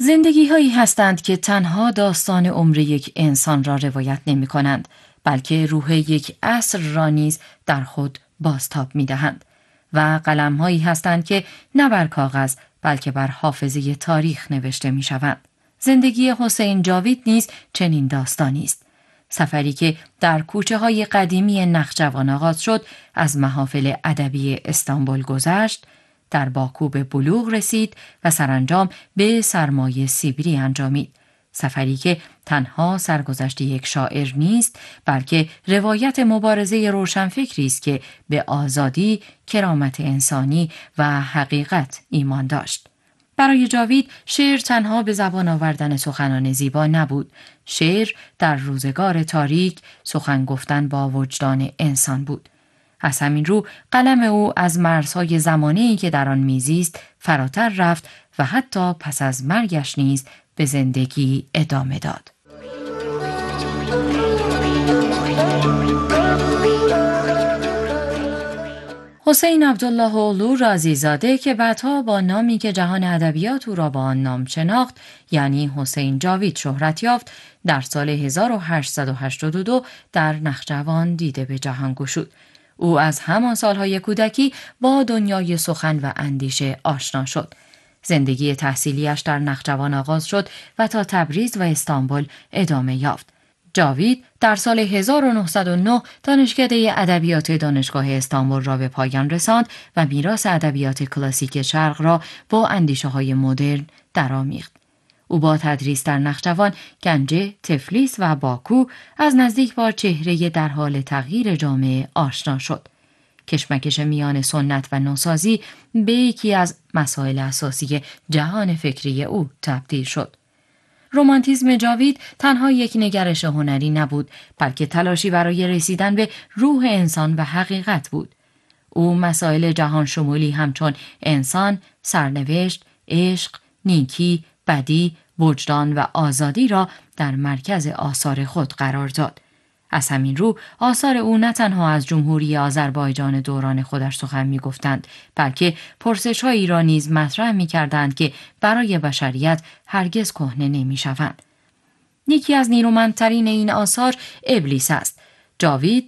زندگی هایی هستند که تنها داستان عمر یک انسان را روایت نمی کنند، بلکه روح یک عصر را نیز در خود بازتاب می دهند. و قلم هایی هستند که نه بر کاغذ بلکه بر حافظه تاریخ نوشته می شوند. زندگی حسین جاوید نیز چنین داستانی است. سفری که در کوچه های قدیمی نخجوان آغاز شد، از محافل ادبی استانبول گذشت، در باکو به بلوغ رسید و سرانجام به سرمای سیبری انجامید. سفری که تنها سرگذشت یک شاعر نیست، بلکه روایت مبارزه روشنفکری است که به آزادی، کرامت انسانی و حقیقت ایمان داشت. برای جاوید شعر تنها به زبان آوردن سخنان زیبا نبود. شعر در روزگار تاریک سخن گفتن با وجدان انسان بود. از همین رو قلم او از مرزهای زمانه‌ای که در آن میزیست فراتر رفت و حتی پس از مرگش نیز به زندگی ادامه داد. حسین عبدالله اولو رازی‌زاده که بعدها با نامی که جهان ادبیات او را با آن نام شناخت، یعنی حسین جاوید، شهرت یافت، در سال 1882 در نخجوان دیده به جهان گشود. او از همان سالهای کودکی با دنیای سخن و اندیشه آشنا شد. زندگی تحصیلیش در نخجوان آغاز شد و تا تبریز و استانبول ادامه یافت. جاوید در سال 1909 دانشکده ادبیات دانشگاه استانبول را به پایان رساند و میراث ادبیات کلاسیک شرق را با اندیشه‌های مدرن درآمیخت. او با تدریس در نخجوان، گنجه، تفلیس و باکو از نزدیک با چهره در حال تغییر جامعه آشنا شد. کشمکش میان سنت و نوسازی به یکی از مسائل اساسی جهان فکری او تبدیل شد. رمانتیسم جاوید تنها یک نگرش هنری نبود، بلکه تلاشی برای رسیدن به روح انسان و حقیقت بود. او مسائل جهان شمولی همچون انسان، سرنوشت، عشق، نیکی، بدی، وجدان و آزادی را در مرکز آثار خود قرار داد. از همین رو آثار او نه تنها از جمهوری آذربایجان دوران خودش سخن می گفتند، بلکه پرسش‌هایی را نیز مطرح می کردند که برای بشریت هرگز کهنه نمی شوند. یکی از نیرومندترین این آثار ابلیس است. جاوید